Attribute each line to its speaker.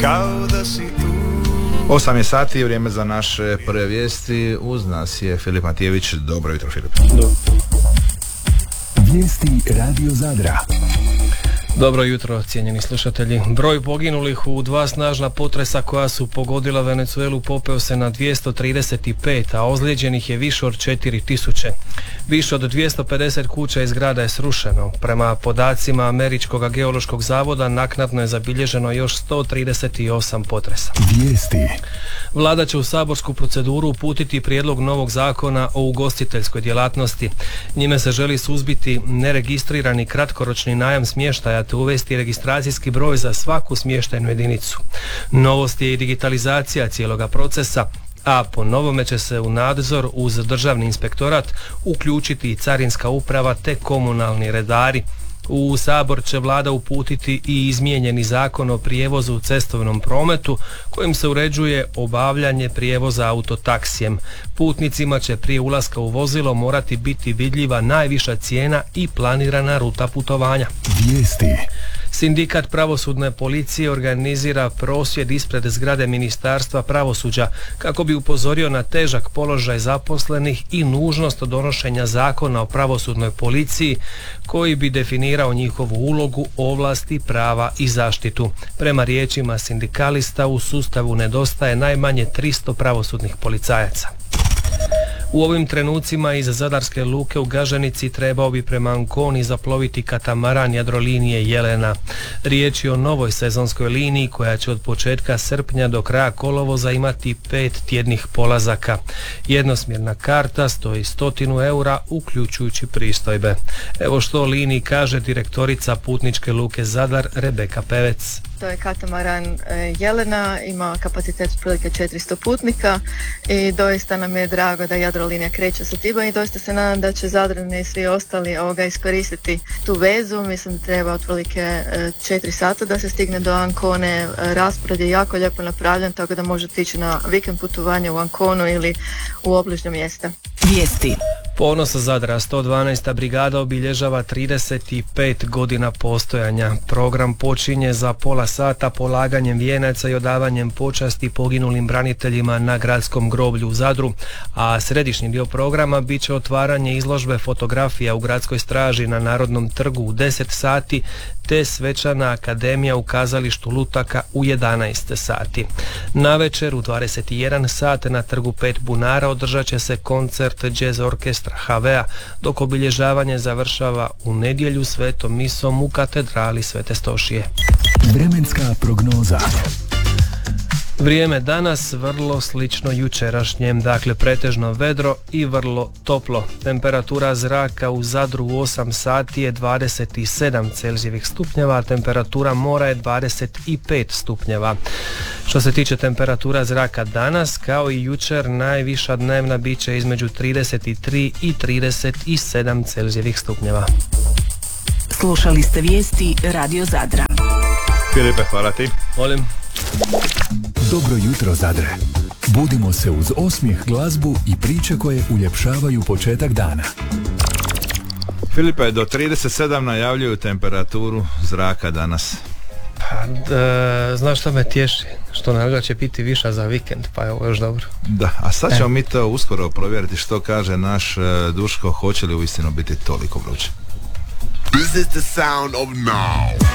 Speaker 1: Kao da si tu. 8 je sati, vrijeme za naše prve vijesti. Uz nas je Filip Matijević. Dobro jutro, Filip.
Speaker 2: Vijesti Radio Zadra.
Speaker 3: Dobro jutro, cijenjeni slušatelji. Broj poginulih u dva snažna potresa koja su pogodila Venezuelu popeo se na 235, a ozlijeđenih je više od 4000. Više od 250 kuća i zgrada je srušeno. Prema podacima Američkog geološkog zavoda naknadno je zabilježeno još 138 potresa.
Speaker 2: Vijesti.
Speaker 3: Vlada će u saborsku proceduru uputiti prijedlog novog zakona o ugostiteljskoj djelatnosti. Njime se želi suzbiti neregistrirani kratkoročni najam smještaja te uvesti registracijski broj za svaku smještajnu jedinicu. Novost je i digitalizacija cijeloga procesa, a po novome će se u nadzor uz državni inspektorat uključiti i carinska uprava te komunalni redari. U Sabor će vlada uputiti i izmijenjeni zakon o prijevozu u cestovnom prometu kojim se uređuje obavljanje prijevoza autotaksijem. Putnicima će prije ulaska u vozilo morati biti vidljiva najviša cijena i planirana ruta putovanja.
Speaker 2: Vijesti.
Speaker 3: Sindikat pravosudne policije organizira prosvjed ispred zgrade Ministarstva pravosuđa kako bi upozorio na težak položaj zaposlenih i nužnost donošenja zakona o pravosudnoj policiji koji bi definirao njihovu ulogu, ovlasti, prava i zaštitu. Prema riječima sindikalista u sustavu nedostaje najmanje 300 pravosudnih policajaca. U ovim trenucima iz Zadarske luke u Gaženici trebao bi prema Anconi zaploviti katamaran Jadrolinije Jelena. Riječ je o novoj sezonskoj liniji koja će od početka srpnja do kraja kolovoza imati 5 tjednih polazaka. Jednosmjerna karta stoji 100 eura uključujući pristojbe. Evo što o liniji kaže direktorica putničke luke Zadar Rebeka Pevec.
Speaker 4: To je katamaran Jelena, ima kapacitet prilike 400 putnika i doista nam je drago da Jadrolinija kreće sa time i doista se nadam da će Zadrani i svi ostali iskoristiti tu vezu. Mislim da treba otprilike 4 sata da se stigne do Ancone. Raspored je jako lijepo napravljen, tako da možete ići na vikend putovanje u Anconu ili u obližnja mjesta.
Speaker 5: Vijesti.
Speaker 3: Ponos Zadra, 112. brigada obilježava 35 godina postojanja. Program počinje za pola sata polaganjem vijenaca i odavanjem počasti poginulim braniteljima na gradskom groblju u Zadru, a središnji dio programa bit će otvaranje izložbe fotografija u gradskoj straži na Narodnom trgu u 10 sati te svečana akademija u kazalištu Lutaka u 11 sati. Navečer u 21 sat na trgu 5 bunara održat će se koncert jazz orkestra HV-a, dok obilježavanje završava u nedjelju svetom misom u katedrali Svete Stošije.
Speaker 2: Vremenska prognoza.
Speaker 3: Vrijeme danas vrlo slično jučerašnjem, dakle pretežno vedro i vrlo toplo. Temperatura zraka u Zadru u 8 sati je 27 Celzijevih stupnjeva, a temperatura mora je 25 stupnjeva. Što se tiče temperatura zraka danas, kao i jučer, najviša dnevna bit će između 33 i 37 Celzijevih stupnjeva.
Speaker 5: Slušali ste vijesti Radio Zadra.
Speaker 1: Filipe, hvala ti.
Speaker 3: Molim.
Speaker 2: Dobro jutro, Zadre. Budimo se uz osmijeh, glazbu i priče koje uljepšavaju početak dana.
Speaker 1: Filipe, do 37 najavljuju temperaturu zraka danas.
Speaker 3: Znaš što me tješi? Što najavlja će biti viša za vikend, pa je ovo još dobro.
Speaker 1: Da, a sad ćemo mi to uskoro provjeriti što kaže naš Duško, hoće li uistinu biti toliko vruće.
Speaker 6: This is the sound of now.